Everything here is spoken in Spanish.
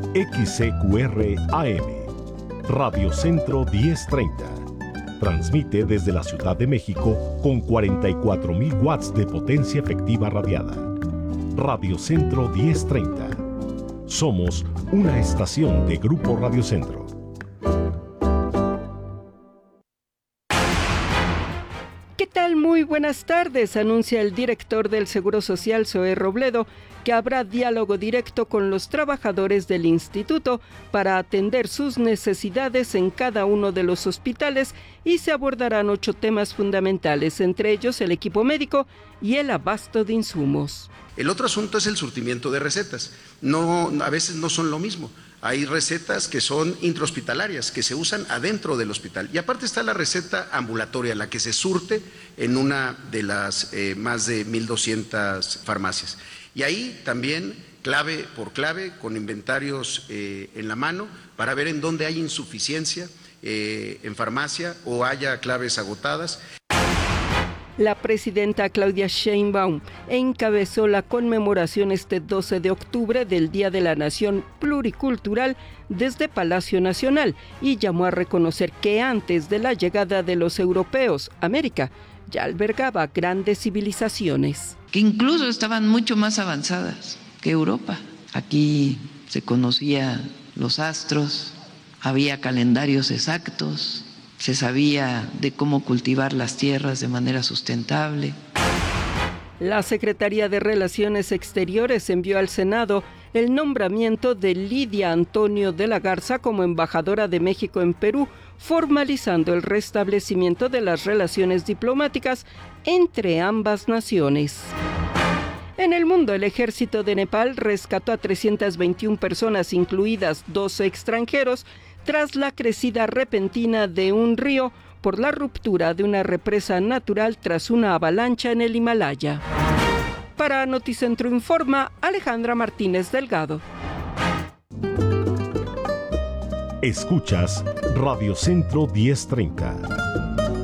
XCQR AM, Radio Centro 1030. Transmite desde la Ciudad de México con 44.000 watts de potencia efectiva radiada. Radio Centro 1030. Somos una estación de Grupo Radio Centro. ¿Qué tal? Muy buenas tardes. Anuncia el director del Seguro Social, Zoé Robledo, que habrá diálogo directo con los trabajadores del instituto para atender sus necesidades en cada uno de los hospitales y se abordarán 8 temas fundamentales, entre ellos el equipo médico y el abasto de insumos. El otro asunto es el surtimiento de recetas. A veces no son lo mismo. Hay recetas que son intrahospitalarias, que se usan adentro del hospital. Y aparte está la receta ambulatoria, la que se surte en una de las más de 1.200 farmacias. Y ahí también, clave por clave, con inventarios en la mano, para ver en dónde hay insuficiencia en farmacia o haya claves agotadas. La presidenta Claudia Sheinbaum encabezó la conmemoración este 12 de octubre del Día de la Nación Pluricultural desde Palacio Nacional y llamó a reconocer que antes de la llegada de los europeos, América ya albergaba grandes civilizaciones. Que incluso estaban mucho más avanzadas que Europa. Aquí se conocían los astros, había calendarios exactos, se sabía de cómo cultivar las tierras de manera sustentable. La Secretaría de Relaciones Exteriores envió al Senado el nombramiento de Lidia Antonio de la Garza como embajadora de México en Perú, formalizando el restablecimiento de las relaciones diplomáticas entre ambas naciones. En el mundo, el ejército de Nepal rescató a 321 personas, incluidas 12 extranjeros, tras la crecida repentina de un río por la ruptura de una represa natural tras una avalancha en el Himalaya. Para Noticentro Informa, Alejandra Martínez Delgado. Escuchas Radio Centro 1030.